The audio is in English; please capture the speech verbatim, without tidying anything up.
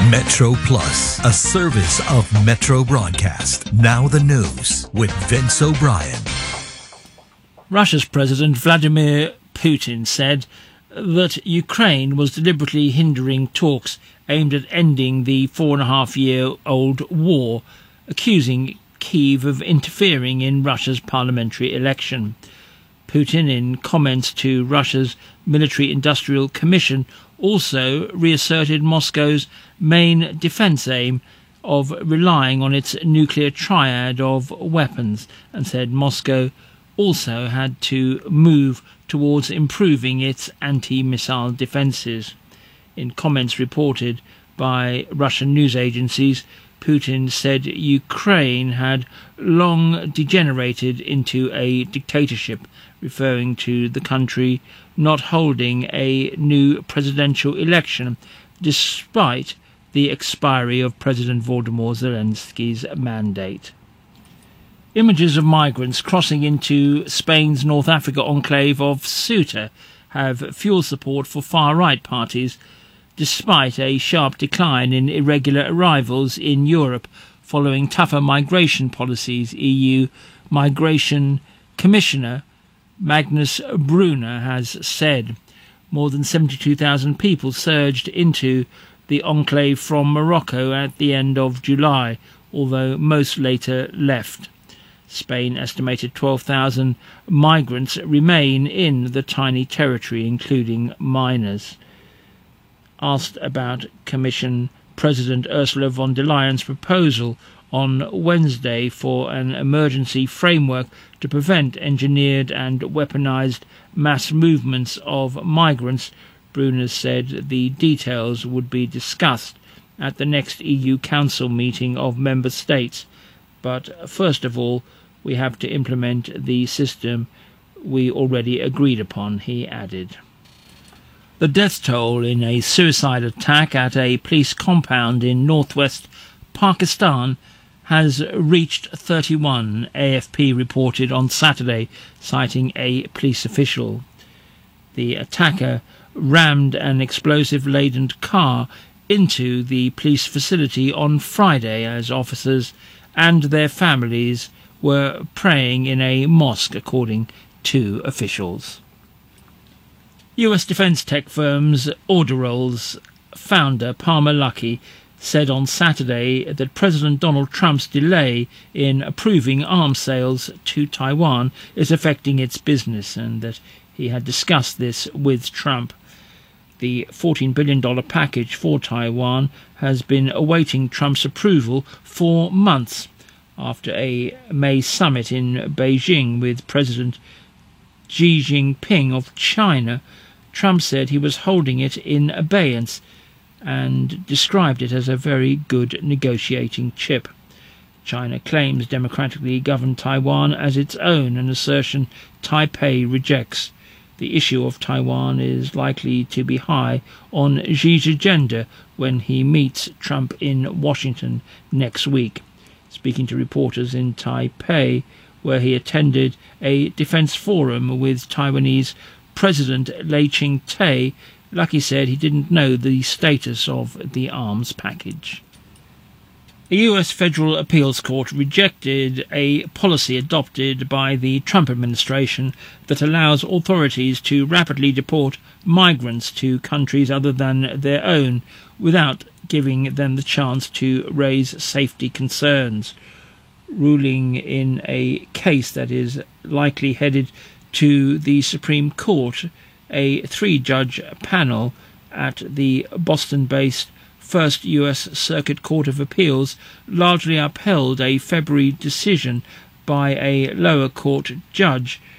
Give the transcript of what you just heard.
Metro Plus, a service of Metro Broadcast. Now the news with Vince O'Brien. Russia's President Vladimir Putin said that Ukraine was deliberately hindering talks aimed at ending the four and a half year old war, accusing Kyiv of interfering in Russia's parliamentary election. Putin, in comments to Russia's Military-Industrial Commission, also reasserted Moscow's main defence aim of relying on its nuclear triad of weapons, and said Moscow also had to move towards improving its anti-missile defences. In comments reported by Russian news agencies, Putin said Ukraine had long degenerated into a dictatorship, referring to the country not holding a new presidential election despite the expiry of President Volodymyr Zelensky's mandate. Images of migrants crossing into Spain's North Africa enclave of Ceuta have fueled support for far-right parties, despite a sharp decline in irregular arrivals in Europe following tougher migration policies. E U Migration Commissioner Magnus Brunner has said more than seventy-two thousand people surged into the enclave from Morocco at the end of July, although most later left. Spain estimated twelve thousand migrants remain in the tiny territory, including minors. Asked about Commission President Ursula von der Leyen's proposal on Wednesday for an emergency framework to prevent engineered and weaponized mass movements of migrants, Brunner said the details would be discussed at the next E U Council meeting of member states. But first of all, we have to implement the system we already agreed upon, he added. The death toll in a suicide attack at a police compound in northwest Pakistan has reached thirty-one, A F P reported on Saturday, citing a police official. The attacker rammed an explosive-laden car into the police facility on Friday as officers and their families were praying in a mosque, according to officials. U S defence tech firms Auderol's founder Palmer Luckey said on Saturday that President Donald Trump's delay in approving arms sales to Taiwan is affecting its business, and that he had discussed this with Trump. The fourteen billion dollars package for Taiwan has been awaiting Trump's approval for months. After a May summit in Beijing with President Xi Jinping of China, Trump said he was holding it in abeyance and described it as a very good negotiating chip. China claims democratically governed Taiwan as its own, an assertion Taipei rejects. The issue of Taiwan is likely to be high on Xi's agenda when he meets Trump in Washington next week. Speaking to reporters in Taipei, where he attended a defence forum with Taiwanese President Lai Ching-te, Luckey said he didn't know the status of the arms package. A U S federal appeals court rejected a policy adopted by the Trump administration that allows authorities to rapidly deport migrants to countries other than their own without giving them the chance to raise safety concerns. Ruling in a case that is likely headed to the Supreme Court, a three-judge panel at the Boston-based First U S Circuit Court of Appeals largely upheld a February decision by a lower court judge